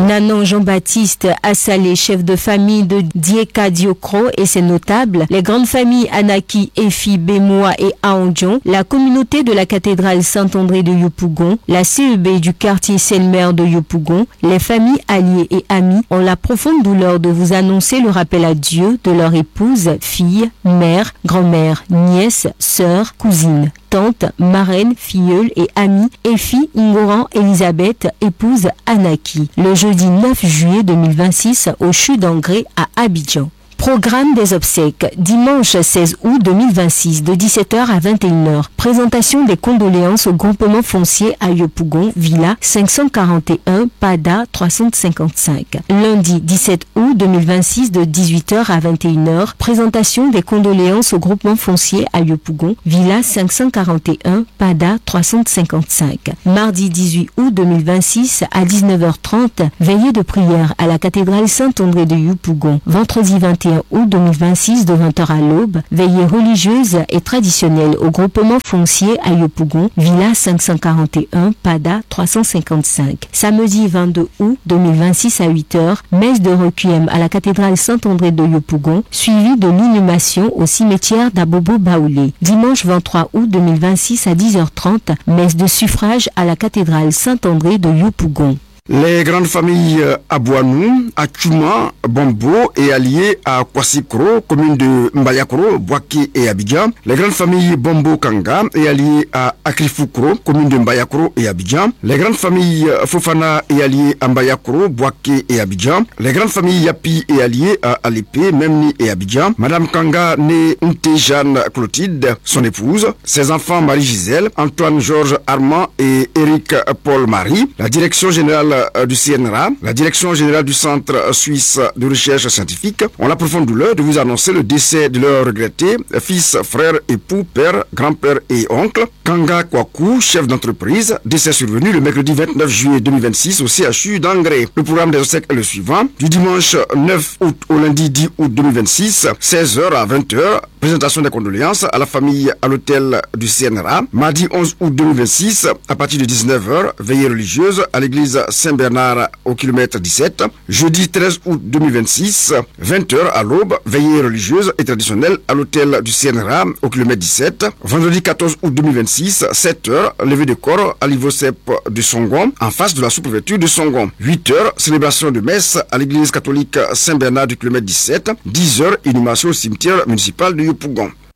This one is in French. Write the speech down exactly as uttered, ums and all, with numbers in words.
Nanon Jean-Baptiste Assalé, chef de famille de Dieka Diokro et ses notables, les grandes familles Anaki, Efi, Bemoa et Aondjon, la communauté de la cathédrale Saint-André de Yopougon, la C E B du quartier Selmer de Yopougon, les familles alliées et amies ont la profonde douleur de vous annoncer le rappel à Dieu de leur épouse, fille, mère, grand-mère, nièce, sœur, cousine, tante, marraine, filleule et amie, Efi Ngoran Elisabeth, épouse Anaki, le jeudi neuf juillet deux mille vingt-six au CHU d'Angré à Abidjan. Programme des obsèques, dimanche seize août deux mille vingt-six, de dix-sept heures à vingt et une heures. Présentation des condoléances au groupement foncier à Yopougon, Villa cinq cent quarante et un, Pada trois cent cinquante-cinq. Lundi dix-sept août deux mille vingt-six, de dix-huit heures à vingt et une heures. Présentation des condoléances au groupement foncier à Yopougon, Villa cinq cent quarante et un, Pada trois cent cinquante-cinq. Mardi dix-huit août deux mille vingt-six, à dix-neuf heures trente, veillée de prière à la cathédrale Saint-André de Yopougon. Vendredi vingt et un août deux mille vingt-six, de vingt heures à l'aube, veillée religieuse et traditionnelle au groupement foncier à Yopougon, Villa cinq cent quarante et un, Pada trois cent cinquante-cinq. Samedi vingt-deux août deux mille vingt-six à huit heures, messe de requiem à la cathédrale Saint-André de Yopougon, suivie de l'inhumation au cimetière d'Abobo Baoulé. Dimanche vingt-trois août deux mille vingt-six à dix heures trente, messe de suffrage à la cathédrale Saint-André de Yopougon. Les grandes familles Abouanou, Achuma, Bombo et alliées à Kwassikro, commune de Mbayakro, Boaké et Abidjan. Les grandes familles Bombo Kanga et alliées à Akrifukro, commune de Mbayakro et Abidjan. Les grandes familles Fofana et alliées à Mbayakro, Boaké et Abidjan. Les grandes familles Yapi et alliées à Alépé, Memni et Abidjan. Madame Kanga, née Nté Jeanne Clotilde, son épouse. Ses enfants Marie-Gisèle, Antoine Georges Armand et Éric Paul Marie. La direction générale du C N R A, la direction générale du Centre suisse de recherche scientifique, ont la profonde douleur de vous annoncer le décès de leur regretté fils, frère, époux, père, grand-père et oncle, Kanga Kwaku, chef d'entreprise, décès survenu le mercredi vingt-neuf juillet deux mille vingt-six au C H U d'Angré. Le programme des obsèques est le suivant: du dimanche neuf août au lundi dix août deux mille vingt-six, seize heures à vingt heures, présentation des condoléances à la famille à l'hôtel du C N R A. Mardi onze août deux mille vingt-six, à partir de dix-neuf heures, veillée religieuse à l'église Saint-Bernard au kilomètre dix-sept. Jeudi treize août deux mille vingt-six, vingt heures à l'aube, veillée religieuse et traditionnelle à l'hôtel du C N R A au kilomètre dix-sept. Vendredi quatorze août deux mille vingt-six, sept heures, levée de corps à l'Ivocep de Songon, en face de la sous-préfecture de Songon. huit heures, célébration de messe à l'église catholique Saint-Bernard du kilomètre dix-sept. dix heures, inhumation au cimetière municipal de Yopougon.